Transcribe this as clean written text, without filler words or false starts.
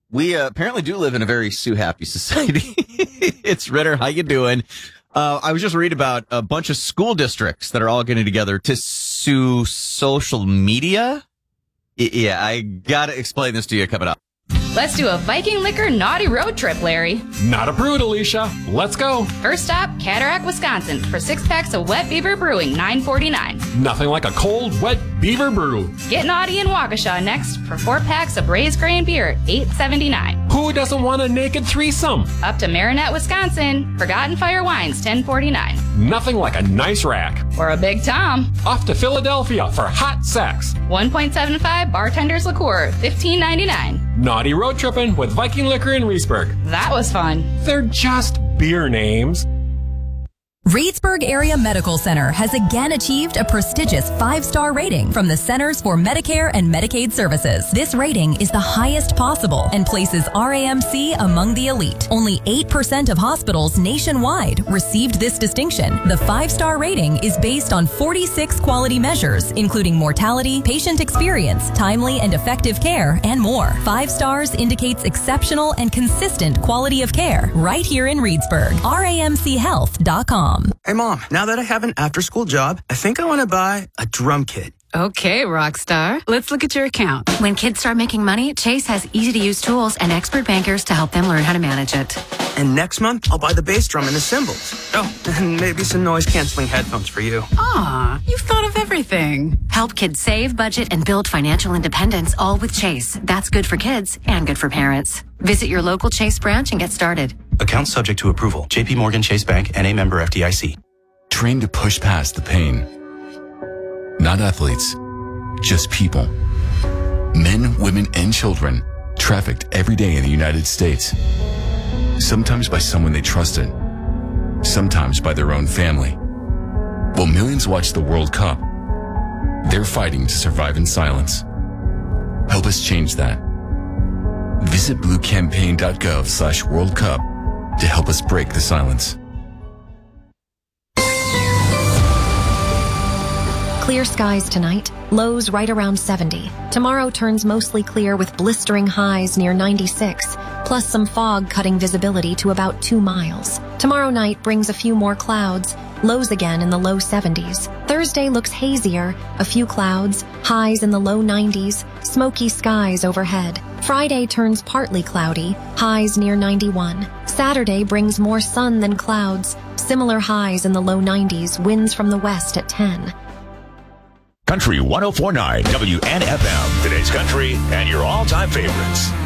We apparently do live in a very sue-happy society. It's Ritter. How you doing? I was just reading about a bunch of school districts that are all getting together to sue social media. Yeah, I got to explain this to you coming up. Let's do a Viking Liquor naughty road trip, Larry. Not approved, Alicia. Let's go. First stop, Cataract, Wisconsin, for 6 packs of Wet Beaver Brewing, $9.49. Nothing like a cold, wet beaver brew. Get naughty in Waukesha next for 4 packs of Raised Grain Beer, $8.79. Who doesn't want a naked threesome? Up to Marinette, Wisconsin, Forgotten Fire Wines, $10.49. Nothing like a nice rack. Or a Big Tom. Off to Philadelphia for hot sex. 1.75 Bartender's Liqueur, $15.99. Naughty road tripping with Viking Liquor in Reedsburg. That was fun. They're just beer names. Reedsburg Area Medical Center has again achieved a prestigious 5-star rating from the Centers for Medicare and Medicaid Services. This rating is the highest possible and places RAMC among the elite. Only 8% of hospitals nationwide received this distinction. The 5-star rating is based on 46 quality measures, including mortality, patient experience, timely and effective care, and more. 5 stars indicates exceptional and consistent quality of care right here in Reedsburg. RAMChealth.com. Hey, Mom, now that I have an after-school job, I think I want to buy a drum kit. Okay, Rockstar. Let's look at your account. When kids start making money, Chase has easy-to-use tools and expert bankers to help them learn how to manage it. And next month, I'll buy the bass drum and the cymbals. Oh, and maybe some noise-canceling headphones for you. Aw, you've thought of everything. Help kids save, budget, and build financial independence, all with Chase. That's good for kids and good for parents. Visit your local Chase branch and get started. Account subject to approval. J.P. Morgan Chase Bank, N.A. member FDIC. Trained to push past the pain. Not athletes, just people. Men, women, and children trafficked every day in the United States. Sometimes by someone they trusted. Sometimes by their own family. While millions watch the World Cup, they're fighting to survive in silence. Help us change that. Visit bluecampaign.gov/World Cup to help us break the silence. Clear skies tonight, lows right around 70. Tomorrow turns mostly clear with blistering highs near 96, plus some fog cutting visibility to about 2 miles. Tomorrow night brings a few more clouds, lows again in the low 70s. Thursday looks hazier, a few clouds, highs in the low 90s, smoky skies overhead. Friday turns partly cloudy, highs near 91. Saturday brings more sun than clouds, similar highs in the low 90s, winds from the west at 10. Country 104.9 WNFM. Today's country and your all-time favorites.